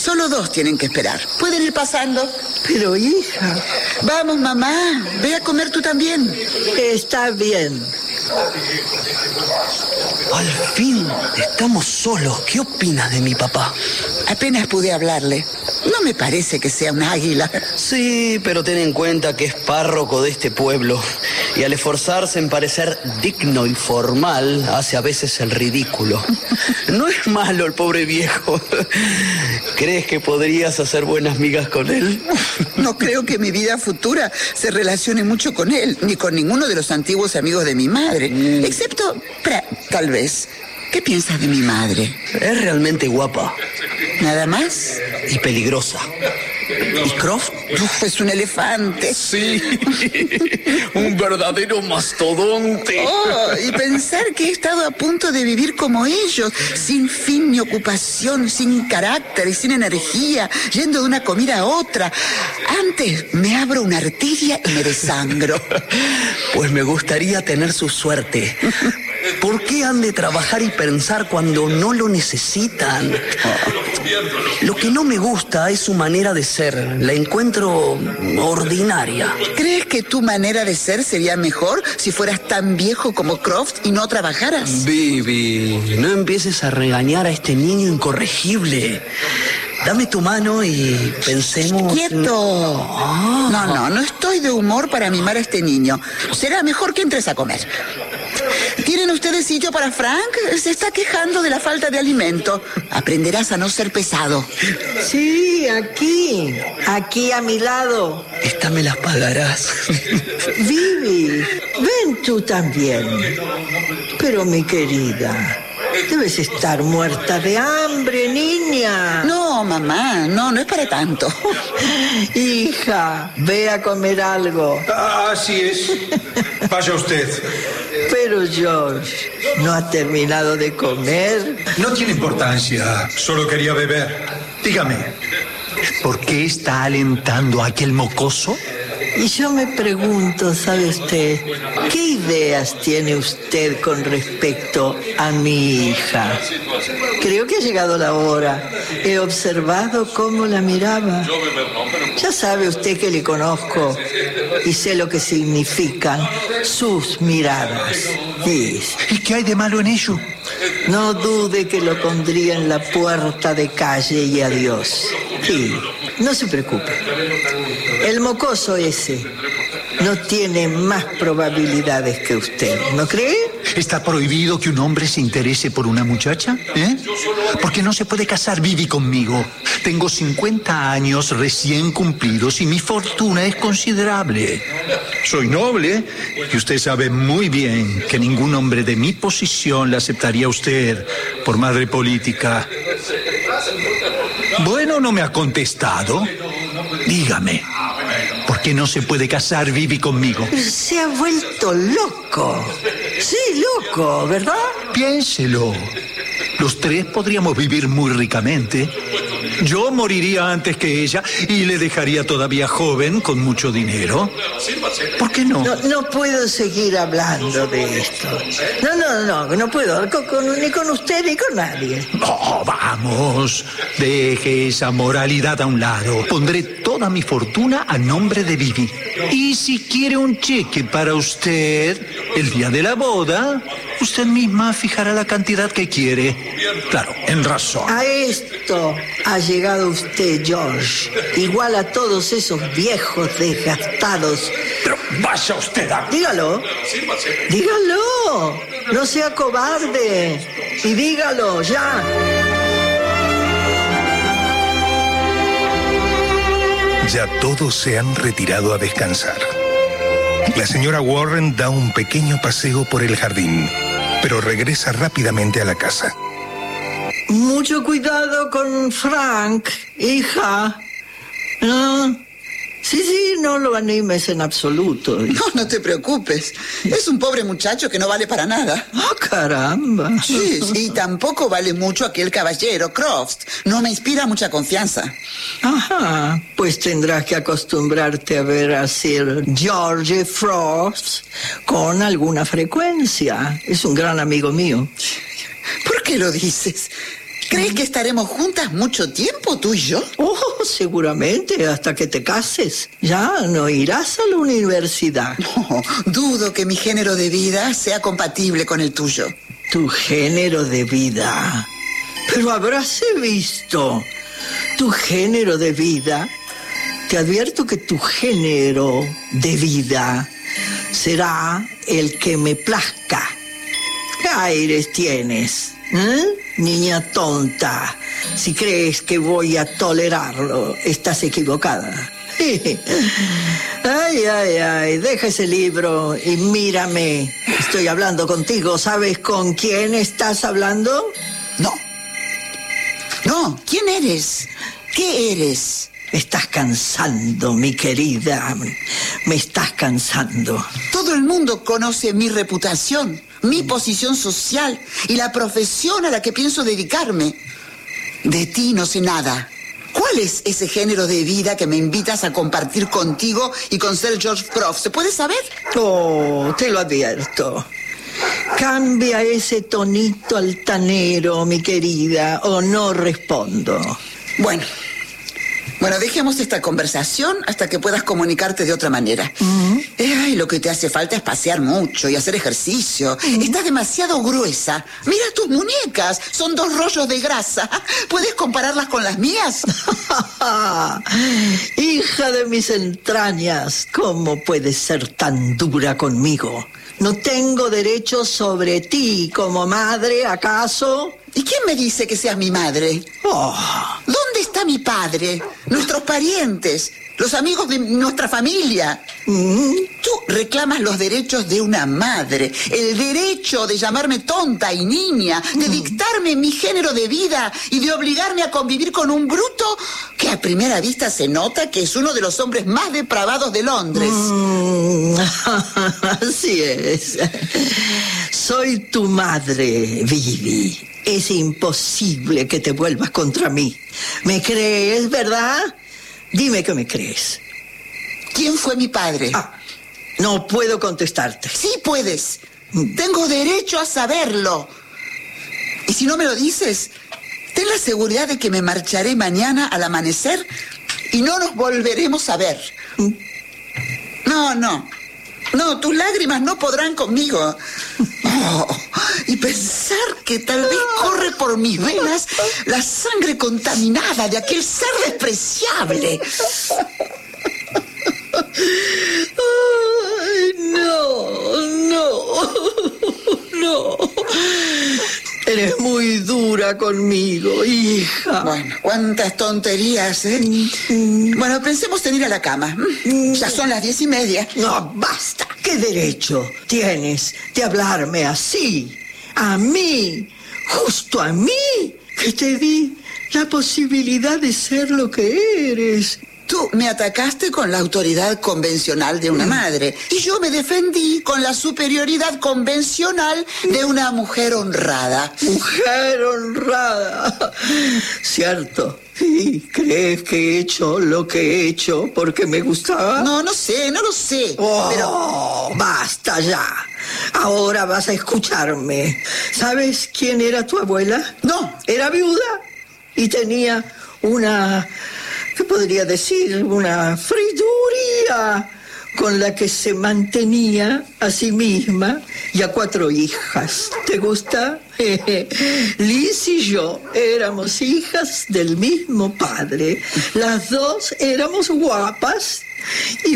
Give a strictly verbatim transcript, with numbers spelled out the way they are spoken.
Solo dos tienen que esperar. Pueden ir pasando. Pero, hija... Vamos, mamá. Ve a comer tú también. Está bien. Al fin, estamos solos. ¿Qué opinas de mi papá? Apenas pude hablarle. No me parece que sea un águila. Sí, pero ten en cuenta que es párroco de este pueblo. Y al esforzarse en parecer digno y formal, hace a veces el ridículo. No es malo el pobre viejo. ¿Crees que podrías hacer buenas migas con él? No creo que mi vida futura se relacione mucho con él, ni con ninguno de los antiguos amigos de mi madre. Mm. Excepto, pra, tal vez, ¿qué piensas de mi madre? Es realmente guapa. ¿Nada más? Y peligrosa. ¿Y Croft? Uf, es un elefante. Sí, un verdadero mastodonte. Oh, y pensar que he estado a punto de vivir como ellos, sin fin ni ocupación, sin carácter y sin energía, yendo de una comida a otra. Antes me abro una arteria y me desangro. Pues me gustaría tener su suerte. ¿Por qué han de trabajar y pensar cuando no lo necesitan? Lo que no me gusta es su manera de ser. La encuentro ordinaria. ¿Crees que tu manera de ser sería mejor si fueras tan viejo como Croft y no trabajaras? Bibi, no empieces a regañar a este niño incorregible. Dame tu mano y pensemos... ¡Quieto! Ah. No, no, no estoy de humor para mimar a este niño. Será mejor que entres a comer. ¿Tienen ustedes sitio para Frank? Se está quejando de la falta de alimento. Aprenderás a no ser pesado. Sí, aquí. Aquí a mi lado. Esta me la pagarás. Bibi, ven tú también. Pero mi querida... Debes estar muerta de hambre, niña. No, mamá, no, no es para tanto. Hija, ve a comer algo. Ah, así es. Vaya usted. Pero George, ¿no ha terminado de comer? No tiene importancia, solo quería beber. Dígame, ¿por qué está alentando a aquel mocoso? Y yo me pregunto, ¿sabe usted? ¿Qué ideas tiene usted con respecto a mi hija? Creo que ha llegado la hora. He observado cómo la miraba. Ya sabe usted que le conozco y sé lo que significan sus miradas. ¿Y qué hay de malo en ello? No dude que lo pondría en la puerta de calle y adiós. Sí, no se preocupe. El mocoso ese no tiene más probabilidades que usted, ¿no cree? ¿Está prohibido que un hombre se interese por una muchacha? ¿Eh? Porque no se puede casar Bibi conmigo. Tengo cincuenta años recién cumplidos y mi fortuna es considerable. Soy noble y usted sabe muy bien que ningún hombre de mi posición le aceptaría a usted por madre política. Bueno, no me ha contestado. Dígame, ¿por qué no se puede casar Bibi conmigo? Se ha vuelto loco. Sí, loco, ¿verdad? Piénselo. Los tres podríamos vivir muy ricamente. Yo moriría antes que ella y le dejaría todavía joven con mucho dinero. ¿Por qué no? No, no puedo seguir hablando de esto. No, no, no, no puedo. Con, con, ni con usted ni con nadie. Oh, vamos. Deje esa moralidad a un lado. Pondré toda mi fortuna a nombre de Bibi. Y si quiere un cheque para usted el día de la boda, usted misma fijará la cantidad que quiere. Claro, en razón. A esto ha llegado usted, George. Igual a todos esos viejos desgastados. Pero vaya usted a... Dígalo. Dígalo. No sea cobarde. Y dígalo, ya. Ya todos se han retirado a descansar. La señora Warren da un pequeño paseo por el jardín, pero regresa rápidamente a la casa. Mucho cuidado con Frank, hija. ¿No? Sí, sí, no lo animes en absoluto. No, no te preocupes. Es un pobre muchacho que no vale para nada. ¡Ah, oh, caramba! Sí, y tampoco vale mucho aquel caballero, Croft. No me inspira mucha confianza. Ajá, pues tendrás que acostumbrarte a ver a Sir George Frost con alguna frecuencia. Es un gran amigo mío. ¿Por qué lo dices? ¿Crees que estaremos juntas mucho tiempo, tú y yo? Oh, seguramente, hasta que te cases. Ya no irás a la universidad. No, dudo que mi género de vida sea compatible con el tuyo. Tu género de vida. Pero habráse visto. Tu género de vida. Te advierto que tu género de vida será el que me plazca. ¿Qué aires tienes? ¿Eh? Niña tonta, si crees que voy a tolerarlo, estás equivocada. Ay, ay, ay, deja ese libro y mírame. Estoy hablando contigo. ¿Sabes con quién estás hablando? No. No, ¿quién eres? ¿Qué eres? Me estás cansando, mi querida. Me estás cansando. Todo el mundo conoce mi reputación, mi posición social y la profesión a la que pienso dedicarme. De ti no sé nada. ¿Cuál es ese género de vida que me invitas a compartir contigo y con Sir George Prof? ¿Se puede saber? Oh, te lo advierto. Cambia ese tonito altanero, mi querida, o no respondo. Bueno. Bueno, dejemos esta conversación hasta que puedas comunicarte de otra manera. Uh-huh. Ay, lo que te hace falta es pasear mucho y hacer ejercicio. Uh-huh. Estás demasiado gruesa. Mira tus muñecas, son dos rollos de grasa. ¿Puedes compararlas con las mías? Hija de mis entrañas, ¿cómo puedes ser tan dura conmigo? ¿No tengo derecho sobre ti como madre, acaso? ¿Y quién me dice que seas mi madre? Oh. ¿Dónde está mi padre? Nuestros parientes, los amigos de nuestra familia. Mm. Tú reclamas los derechos de una madre, el derecho de llamarme tonta y niña, de mm. dictarme mi género de vida y de obligarme a convivir con un bruto que a primera vista se nota que es uno de los hombres más depravados de Londres. Mm. Así es. Soy tu madre, Vivi. Es imposible que te vuelvas contra mí. ¿Me crees, verdad? Dime que me crees. ¿Quién fue mi padre? Ah, no puedo contestarte. Sí puedes. Tengo derecho a saberlo. Y si no me lo dices, ten la seguridad de que me marcharé mañana al amanecer y no nos volveremos a ver. No, no. No, tus lágrimas no podrán conmigo. Oh, y pensar que tal vez corre por mis venas la sangre contaminada de aquel ser despreciable. Ay, no, no, no. Eres muy dura conmigo, hija. Bueno, cuántas tonterías, ¿eh? Mm. Bueno, pensemos en ir a la cama. Mm. Ya son las diez y media. No, basta. ¿Qué derecho tienes de hablarme así? A mí, justo a mí, que te di la posibilidad de ser lo que eres. Tú me atacaste con la autoridad convencional de una mm. madre y yo me defendí con la superioridad convencional de una mujer honrada. Mujer honrada. Cierto. ¿Y crees que he hecho lo que he hecho porque me gustaba? No, no sé, no lo sé. Oh, pero basta ya. Ahora vas a escucharme. ¿Sabes quién era tu abuela? No. Era viuda y tenía una... ¿qué podría decir? Una friduría con la que se mantenía a sí misma y a cuatro hijas. ¿Te gusta? Liz y yo éramos hijas del mismo padre. Las dos éramos guapas y